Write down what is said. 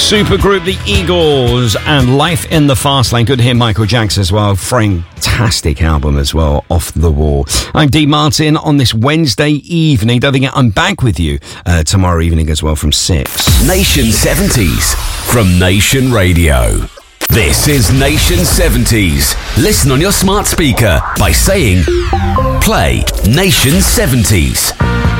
Supergroup The Eagles and Life in the Fast Lane. Good to hear Michael Jackson as well. Fantastic album as well, Off the Wall. I'm Dee Martin on this Wednesday evening. Don't forget, I'm back with you tomorrow evening as well from 6. Nation 70s from Nation Radio. This is Nation 70s. Listen on your smart speaker by saying, play Nation 70s.